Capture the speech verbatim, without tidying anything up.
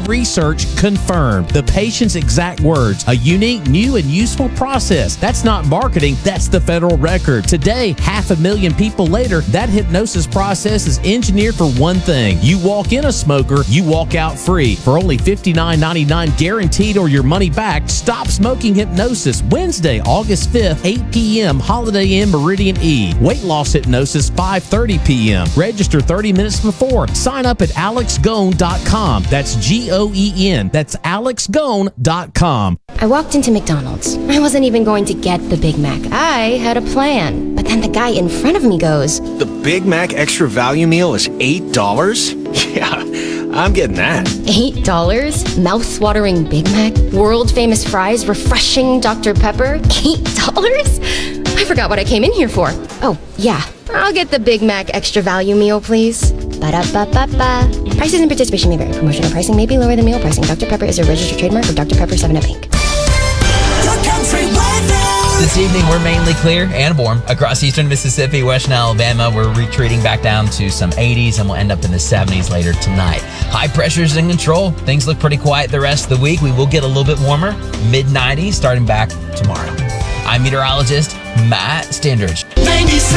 Peer research confirmed. The patient's exact words. A unique, new, and useful process. That's not marketing, that's the federal record. Today, half a million people later, that hypnosis process is engineered for one thing. You walk in a smoker, you walk out free. For only fifty-nine ninety-nine guaranteed or your money back, Stop Smoking Hypnosis, Wednesday, August fifth, eight p.m., Holiday Inn, Meridian E. Weight Loss Hypnosis, five thirty p.m. Register thirty minutes before. Sign up at alex gone dot com. That's G O E N. That's alex gone dot com. I walked into McDonald's. I wasn't even going to get the Big Mac. I had a plan. But then the guy in front of me goes, "The Big Mac Extra Value Meal is eight dollars? Yeah, I'm getting that." eight dollars? Mouth-watering Big Mac? World-famous fries? Refreshing Doctor Pepper? eight dollars? I forgot what I came in here for. Oh, yeah. I'll get the Big Mac Extra Value Meal, please. Ba-da-ba-ba-ba. Prices and participation may vary. Promotional pricing may be lower than meal pricing. Doctor Pepper is a registered trademark of Doctor Pepper seven up Incorporated. This evening, we're mainly clear and warm across eastern Mississippi, western Alabama. We're retreating back down to some eighties, and we'll end up in the seventies later tonight. High pressure's in control. Things look pretty quiet the rest of the week. We will get a little bit warmer, mid nineties, starting back tomorrow. I'm meteorologist Matt Standridge.